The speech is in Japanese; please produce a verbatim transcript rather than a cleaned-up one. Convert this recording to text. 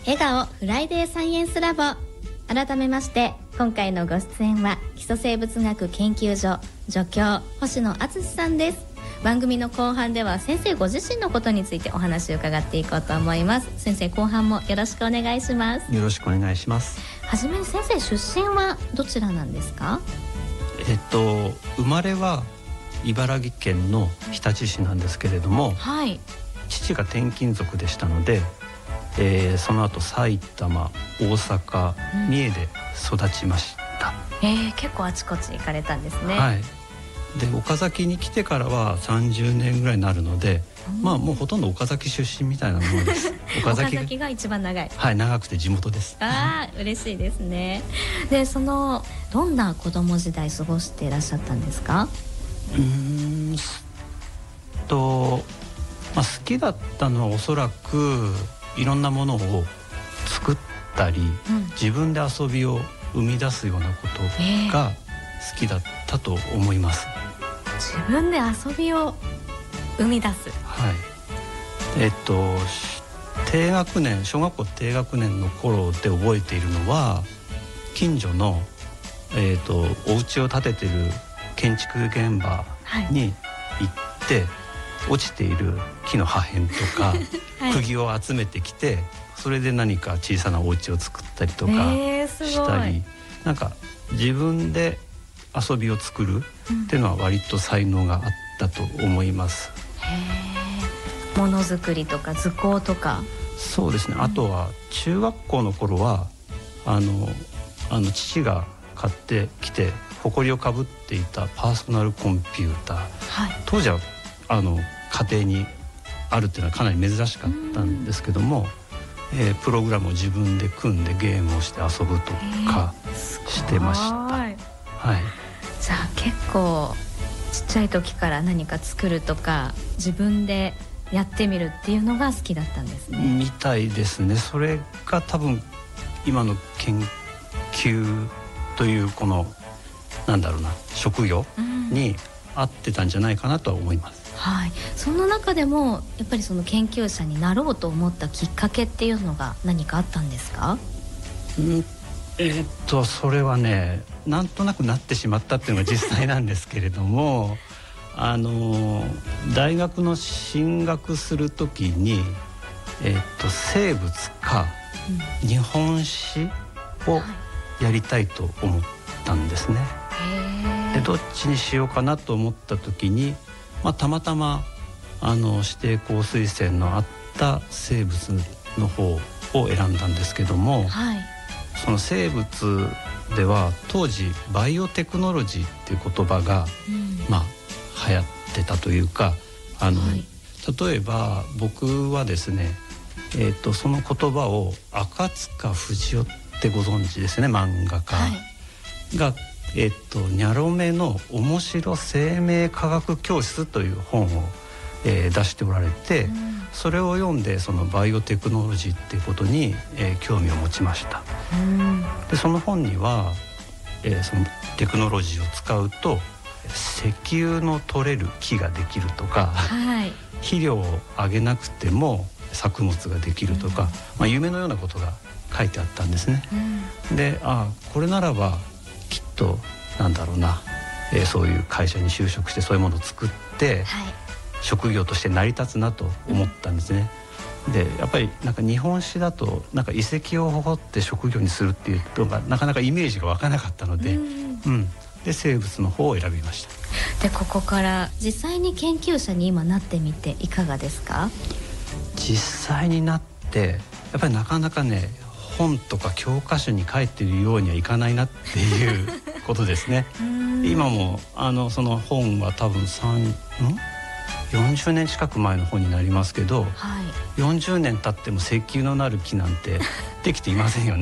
笑顔フライデーサイエンスラボ。改めまして今回のご出演は基礎生物学研究所助教星野敦さんです。番組の後半では先生ご自身のことについてお話を伺っていこうと思います。先生、後半もよろしくお願いします。 よろしくお願いします。 はじめに先生、出身はどちらなんですか？ えっと生まれは茨城県の日立市なんですけれども、 はい、 父が転勤族でしたので、えー、その後埼玉、大阪、三重で育ちました、 うん、えー、結構あちこち行かれたんですね。 はい。で岡崎に来てからはさんじゅうねんぐらいになるので、うん、まあもうほとんど岡崎出身みたいなものです。 岡崎 が, 岡崎が一番長い。 はい、長くて地元です。 ああ、嬉しいですね。で、そのどんな子供時代過ごしていらっしゃったんですか？ うーんと、まあ、好きだったのはおそらくいろんなものを作ったり、うん、自分で遊びを生み出すようなことが好きだったと思います。 自分で遊びを生み出す。 はい。えっと低学年、小学校低学年の頃で覚えているのは、近所の、えっとお家を建ててる建築現場に行って、はい、落ちている木の破片とか、はい、釘を集めてきて、それで何か小さなお家を作ったりとかしたり、なんか自分で遊びを作るっていうのは割と才能があったと思います、 うん、へー、ものづくりとか図工とか。 そうですね、うん、あとは中学校の頃はあのあの父が買ってきて埃をかぶっていたパーソナルコンピューター、はい、当時はあの家庭にあるっていうのはかなり珍しかったんですけども、えー、プログラムを自分で組んでゲームをして遊ぶとかしてました、はい、 じゃあ結構ちっちゃい時から何か作るとか自分でやってみるっていうのが好きだったんですね。 みたいですね。それが多分今の研究というこのなんだろうな、職業に合ってたんじゃないかなとは思います、 うん、はい。その中でもやっぱりその研究者になろうと思ったきっかけっていうのが何かあったんですか？ うんえー、っとそれはね、なんとなくなってしまったっていうのが実際なんですけれどもあの大学の進学するときに、えー、っと生物か日本史をやりたいと思ったんですね、はい、でどっちにしようかなと思ったときに、まあ、たまたまあの指定校推薦のあった生物の方を選んだんですけども、はい、その生物では当時バイオテクノロジーっていう言葉が、うん、まあ流行ってたというか、あの、はい、例えば僕はですね、えー、とその言葉を赤塚不二夫ってご存知ですね、漫画家、はい、が、えー、とニャロメの面白生命科学教室という本を、えー、出しておられて、うん、それを読んでそのバイオテクノロジーっていうことに、えー、興味を持ちました、うん、でその本には、えー、そのテクノロジーを使うと石油の取れる木ができるとか、はい、肥料をあげなくても作物ができるとか、うん、まあ、夢のようなことが書いてあったんですね、うん、で、ああこれならばきっとなんだろうな、えー、そういう会社に就職してそういうものを作って、はい、職業として成り立つなと思ったんですね、うん、でやっぱりなんか日本史だとなんか遺跡を掘って職業にするっていうのがなかなかイメージが湧かなかったので、うん、うん、で生物の方を選びました。 でここから実際に研究者に今なってみていかがですか？ 実際になってやっぱりなかなかね、本とか教科書に書いてるようにはいかないなっていうことですね今もあのその本は多分さん、んよんじゅうねん近く前の本になりますけど、はい、よんじゅうねん経っても石油のなる木なんてできていませんよね